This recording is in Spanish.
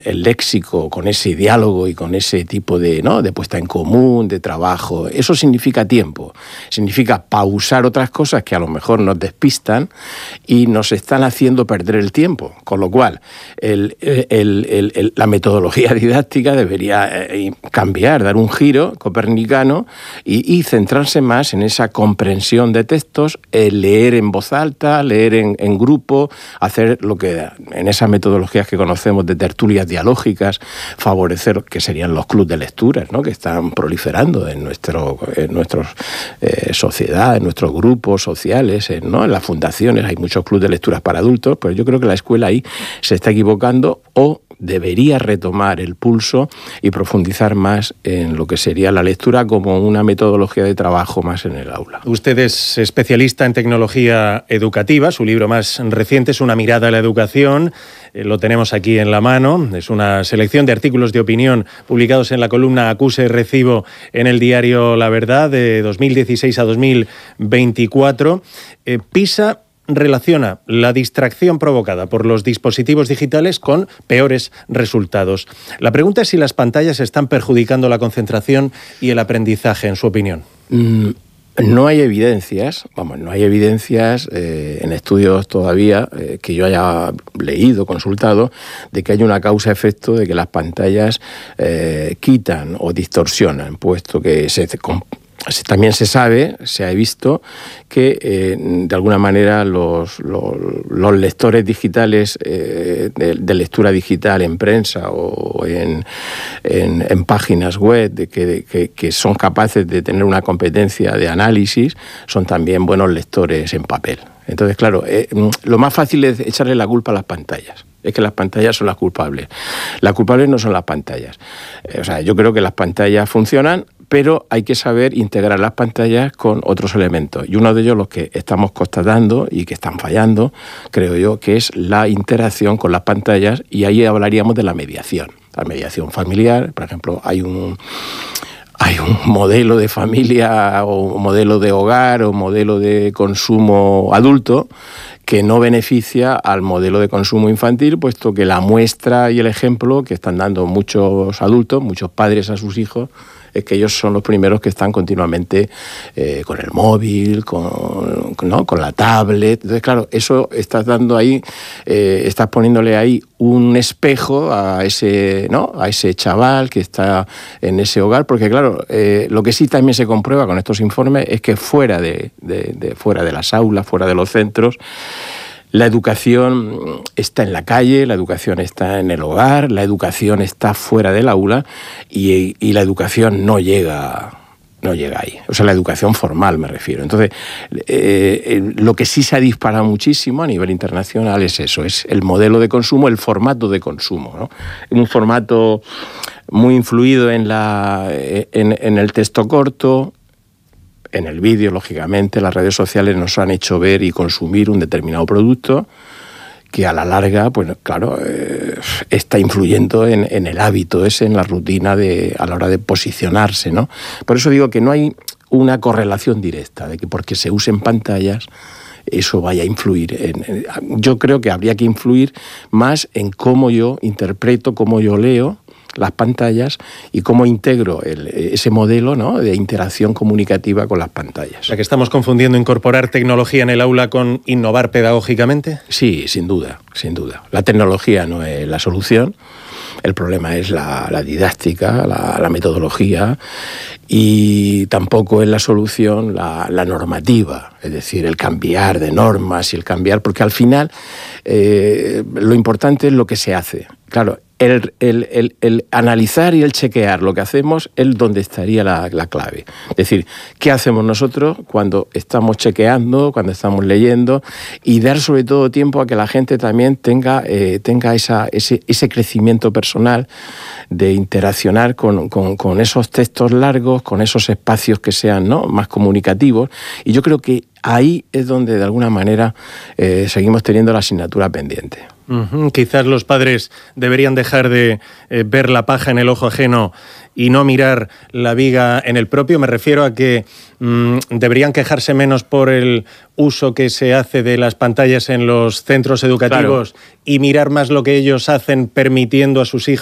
el léxico, con ese diálogo y con ese tipo de, ¿no?, de puesta en común, de trabajo. Eso significa tiempo, significa pausar otras cosas que a lo mejor nos despistan y nos están haciendo perder el tiempo. Con lo cual, la metodología didáctica debería cambiar, dar un giro copernicano y centrarse más en esa comprensión de textos, leer en voz alta, leer en grupo, hacer lo que en esas metodologías que conocemos de tertulias dialógicas, favorecer, que serían los clubs de lecturas, ¿no?, que están proliferando en nuestras sociedades, en nuestros grupos sociales, ¿no?, en las fundaciones hay muchos clubs de lecturas para adultos, pues yo creo que la escuela ahí se está equivocando o debería retomar el pulso y profundizar más en lo que sería la lectura como una metodología de trabajo más en el aula. Usted es especialista en tecnología educativa. Su libro más reciente es Una mirada a la educación. Lo tenemos aquí en la mano. Es una selección de artículos de opinión publicados en la columna Acuse y Recibo en el diario La Verdad de 2016 a 2024. PISA relaciona la distracción provocada por los dispositivos digitales con peores resultados. La pregunta es si las pantallas están perjudicando la concentración y el aprendizaje, en su opinión. No hay evidencias, en estudios todavía que yo haya leído, consultado, de que haya una causa-efecto de que las pantallas quitan o distorsionan, puesto que también se sabe, se ha visto, que de alguna manera los lectores digitales de lectura digital en prensa o en páginas web que son capaces de tener una competencia de análisis, son también buenos lectores en papel. Entonces, claro, lo más fácil es echarle la culpa a las pantallas. Es que las pantallas son las culpables. Las culpables no son las pantallas. Yo creo que las pantallas funcionan, pero hay que saber integrar las pantallas con otros elementos. Y uno de ellos, los que estamos constatando y que están fallando, creo yo, que es la interacción con las pantallas, y ahí hablaríamos de la mediación. La mediación familiar, por ejemplo, hay un modelo de familia o modelo de hogar o modelo de consumo adulto que no beneficia al modelo de consumo infantil, puesto que la muestra y el ejemplo que están dando muchos adultos, muchos padres a sus hijos, es que ellos son los primeros que están continuamente con el móvil, con la tablet. Entonces, claro, eso estás dando ahí, estás poniéndole ahí un espejo a ese chaval que está en ese hogar, porque claro, lo que sí también se comprueba con estos informes es que fuera de las aulas, fuera de los centros, la educación está en la calle, la educación está en el hogar, la educación está fuera del aula y la educación no llega ahí. O sea, la educación formal me refiero. Entonces, lo que sí se ha disparado muchísimo a nivel internacional es eso, es el modelo de consumo, el formato de consumo, ¿no? Un formato muy influido en el texto corto, en el vídeo, lógicamente. Las redes sociales nos han hecho ver y consumir un determinado producto que a la larga, pues claro, está influyendo en el hábito ese, en la rutina a la hora de posicionarse, ¿no? Por eso digo que no hay una correlación directa de que porque se usen pantallas eso vaya a influir. Yo creo que habría que influir más en cómo yo interpreto, cómo yo leo las pantallas y cómo integro ese modelo, ¿no?, de interacción comunicativa con las pantallas. ¿La que estamos confundiendo incorporar tecnología en el aula con innovar pedagógicamente? Sí, sin duda, sin duda. La tecnología no es la solución. El problema es la didáctica, la metodología, y tampoco es la solución la normativa, es decir, el cambiar de normas y el cambiar, porque al final lo importante es lo que se hace. Claro, el analizar y el chequear lo que hacemos es donde estaría la clave. Es decir, ¿qué hacemos nosotros cuando estamos chequeando, cuando estamos leyendo? Y dar sobre todo tiempo a que la gente también tenga ese crecimiento personal de interaccionar con esos textos largos, con esos espacios que sean, ¿no?, más comunicativos. Y yo creo que ahí es donde de alguna manera seguimos teniendo la asignatura pendiente. Quizás los padres deberían dejar de ver la paja en el ojo ajeno y no mirar la viga en el propio. Me refiero a que deberían quejarse menos por el uso que se hace de las pantallas en los centros educativos, claro, y mirar más lo que ellos hacen permitiendo a sus hijos